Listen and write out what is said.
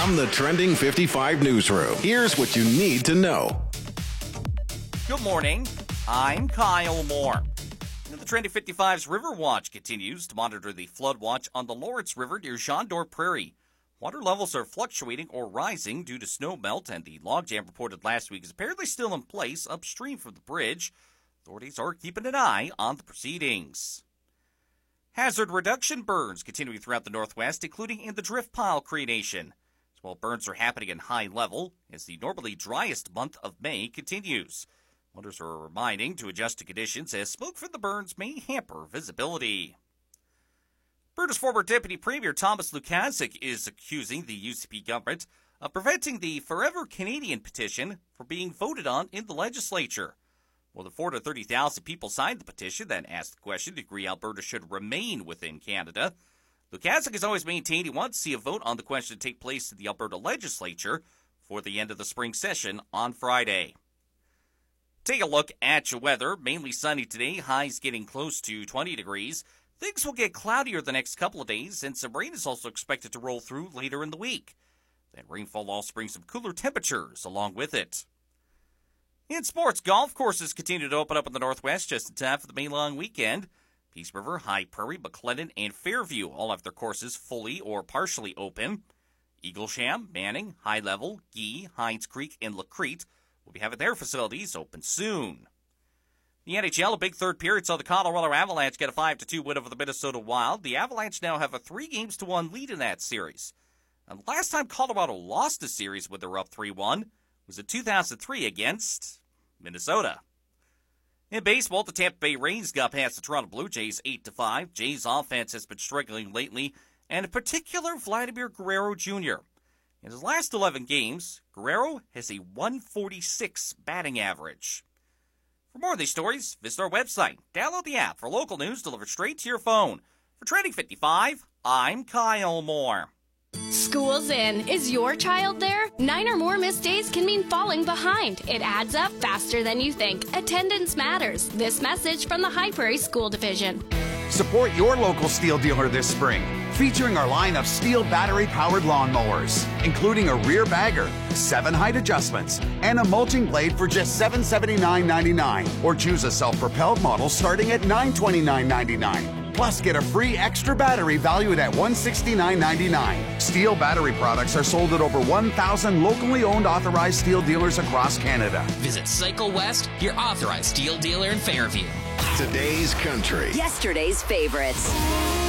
From the Trending 55 newsroom, here's what you need to know. Good morning. I'm Kyle Moore. The Trending 55's River Watch continues to monitor the flood watch on the Lawrence River near Jean D'Or Prairie. Water levels are fluctuating or rising due to snow melt, and the logjam reported last week is apparently still in place upstream from the bridge. Authorities are keeping an eye on the proceedings. Hazard reduction burns continuing throughout the Northwest, including in the drift pile creation. As well, burns are happening in high level as the normally driest month of May continues. Hunters are reminding to adjust to conditions as smoke from the burns may hamper visibility. Alberta's former Deputy Premier Thomas Lukaszuk is accusing the UCP government of preventing the Forever Canadian petition from being voted on in the legislature. More than 430,000 people signed the petition that asked the question to agree Alberta should remain within Canada. Lukaszuk has always maintained he wants to see a vote on the question take place in the Alberta legislature before the end of the spring session on Friday. Take a look at your weather. Mainly sunny today, highs getting close to 20 degrees. Things will get cloudier the next couple of days, and some rain is also expected to roll through later in the week. That rainfall also brings some cooler temperatures along with it. In sports, golf courses continue to open up in the Northwest just in time for the May long weekend. Peace River, High Prairie, McLennan, and Fairview all have their courses fully or partially open. Eaglesham, Manning, High Level, Gee, Hines Creek, and Lacrete will be having their facilities open soon. The NHL, a big third period, saw the Colorado Avalanche get a 5-2 win over the Minnesota Wild. The Avalanche now have a 3-1 lead in that series. And the last time Colorado lost a series when they were up 3-1 was in 2003 against Minnesota. In baseball, the Tampa Bay Rays got past the Toronto Blue Jays 8-5. Jays offense has been struggling lately, and in particular, Vladimir Guerrero Jr. In his last 11 games, Guerrero has a 146 batting average. For more of these stories, visit our website. Download the app for local news delivered straight to your phone. For Trending 55, I'm Kyle Moore. School's in. Is your child there? 9 or more missed days can mean falling behind. It adds up faster than you think. Attendance matters. This message from the High Prairie School Division. Support your local Steel dealer this spring, featuring our line of Steel battery-powered lawnmowers, including a rear bagger, 7 height adjustments, and a mulching blade for just $779.99. Or choose a self-propelled model starting at $929.99. Plus, get a free extra battery valued at $169.99. Steel battery products are sold at over 1,000 locally owned authorized Steel dealers across Canada. Visit Cycle West, your authorized Steel dealer in Fairview. Today's country. Yesterday's favorites.